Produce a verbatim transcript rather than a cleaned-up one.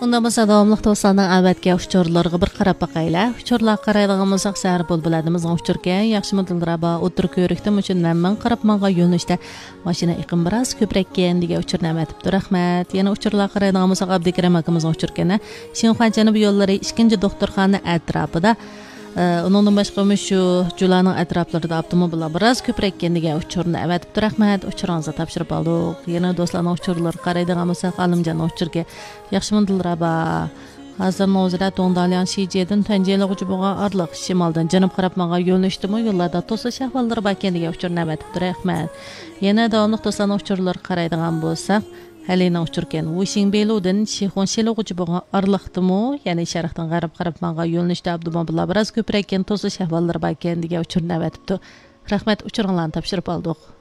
Undamasa davamlıq dostlarning avvatga uçurlarga bir qarab baqaylar. Uçurlar qaraydigan bo'lsak, sar bo'l biladimizning uçurga yaxshi modilraba o'tir ko'rikdim uchun men qarab menga yo'nalishda mashina iqim biroz ko'prakkan degan uçurni amatibdi. Rahmat. Yana uçurlar qaraydigan bo'lsak, Abdikram akamizning uçurkani Xinhuan janubiy yo'llari ikkinchi doktorxona atrofida Onundan başqa şu Julanın ətraflarında avtomobillar biraz köprək kendiga uçurni avatibdi. Rahmat, uçuranızı tapşırıb aldıq. Yana dostlarning uçurlar qaraydigan bo'lsak, Alimjon uçurga yaxshi modilraba Hazır nozira Dongdalyan Şijiye'den Tanjeliğucu bo'lgan arliq shimoldan janub qarab menga yo'nalishdimi, yo'llarda to'sish ahvollari bor ekanligiga uçurni avatibdi. Rahmat. Yana davomli dostlarning uçurlar qaraydigan bo'lsak, Halina uçurken Wishing Belu'dan Shixon Sheliğucu bo'lgan arliqdimi, ya'ni sharqdan g'arb qarab menga yo'nalishda avtomobillar biraz ko'paygan to'sish ahvollari bor ekanligiga uçurni avatibdi. Rahmat, uçuringlarni topshirib oldik.